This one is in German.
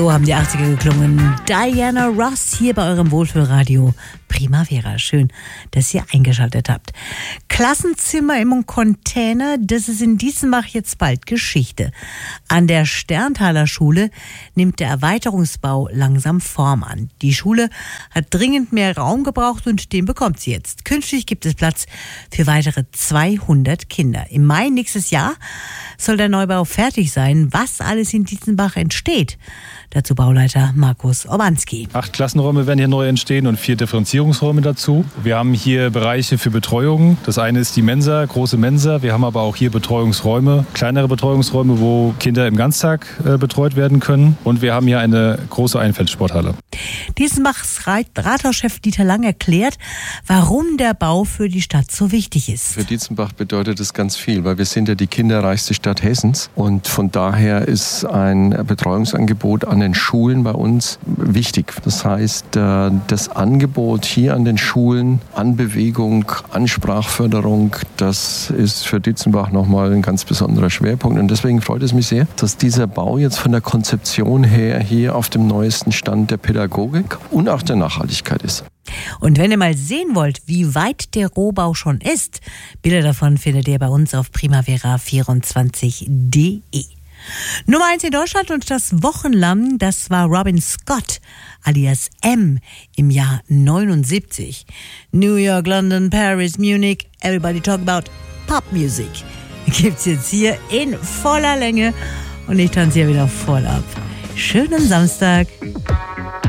So haben die 80er geklungen. Diana Ross hier bei eurem Wohlfühlradio Primavera. Schön, dass ihr eingeschaltet habt. Klassenzimmer im Container, das ist in Diezenbach jetzt bald Geschichte. An der Sterntaler Schule nimmt der Erweiterungsbau langsam Form an. Die Schule hat dringend mehr Raum gebraucht und den bekommt sie jetzt. Künftig gibt es Platz für weitere 200 Kinder. Im Mai nächstes Jahr soll der Neubau fertig sein. Was alles in Diezenbach entsteht, dazu Bauleiter Markus Orbanski. 8 Klassenräume werden hier neu entstehen und 4 Differenzierungsräume dazu. Wir haben hier Bereiche für Betreuung. Das eine ist die Mensa, große Mensa. Wir haben aber auch hier Betreuungsräume, kleinere Betreuungsräume, wo Kinder im Ganztag betreut werden können. Und wir haben hier eine große Einfeldsporthalle. Diezenbachs Rathauschef Dieter Lang erklärt, warum der Bau für die Stadt so wichtig ist. Für Diezenbach bedeutet es ganz viel, weil wir sind ja die kinderreichste Stadt Hessens. Und von daher ist ein Betreuungsangebot an den Schulen bei uns wichtig. Das heißt, das Angebot hier an den Schulen, an Bewegung, an Sprachförderung, das ist für Diezenbach nochmal ein ganz besonderer Schwerpunkt. Und deswegen freut es mich sehr, dass dieser Bau jetzt von der Konzeption her hier auf dem neuesten Stand der Pädagogik und auch der Nachhaltigkeit ist. Und wenn ihr mal sehen wollt, wie weit der Rohbau schon ist, Bilder davon findet ihr bei uns auf primavera24.de. Nummer 1 in Deutschland und das Wochenlamm, das war Robin Scott, alias M, im Jahr 79. New York, London, Paris, Munich, everybody talk about Pop Music. Gibt's jetzt hier in voller Länge und ich tanze hier wieder voll ab. Schönen Samstag.